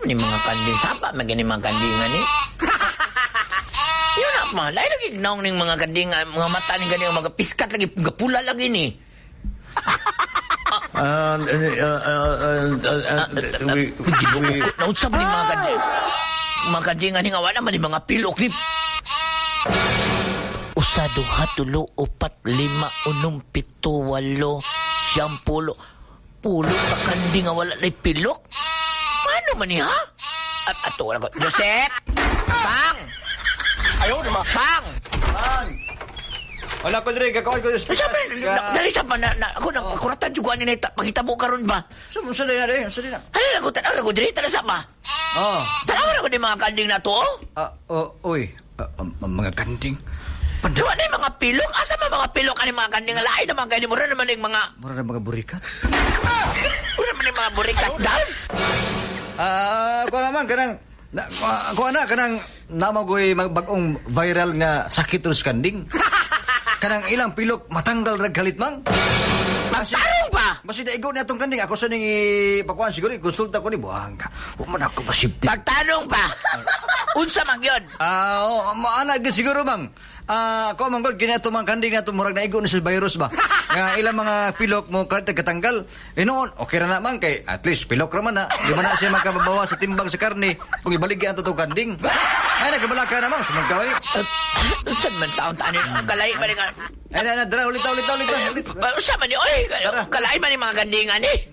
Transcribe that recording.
Saan ni mga kanding? Sapa, magiging mga kandingan eh. Yun na, ma. Lain lagi naong ng mga kanding, mga mata ni ganyan, mga piskat lagi, pula lagi ni. Ginukot na unsab ni mga kanding. Mga kandingan nga wala man ni mga pilok ni. Usa, duha, tulo, upat, lima, unom, pito, walo, siyampulo. Pulo ka kanding nga wala na pilok? Paano man niya? Ato wala ko. Joseph! Pang! Ayaw naman. Pang! Pang! Wala ko diri, gagawin ko yung speaker. Sabi, dali sa pa na ako nang kuratan juga ni neta. Pangitabo karon ba? Sa na yan, sa na. Ano na ko diri tala sa ba? Oh. Tanawan ako ni mga kanding na to. Uy, mga kanding. Pandawa na yung mga pilok. Asa ba mga pilok ani mga kanding? Lain naman kayo ni Mura naman yung mga... Mura na mga burikat? Mura naman yung mga burikat dolls? Ako naman, kanang namagoy magbagong viral nga sakit terus kanding. Kanang ilang pilok matanggal rag kalit mang. Magtarong pa! Basi daigo na itong kanding. Ako sa ning ipakuan siguro, konsulta ko ni Buhanga. Huwag ako masipti. Magtanong pa! Unsa mang yun? Maana siguro bang. Ako manggod ginato mang kanding na murag na igo na sa virus ba. Nga ilang mga pilok mo katanggal. Noon okay ra naman kay at least pilok ra man na. Di man na siya makababawa sa timbang sa karne kung ibaligyan to kanding. Ay nagabalaka naman sa magkaway. Saan man taon-taon yun? Kalay ba nga? Ay na dra ulit. Saan man yun? Oy, kalay ba ni mga kandingan eh?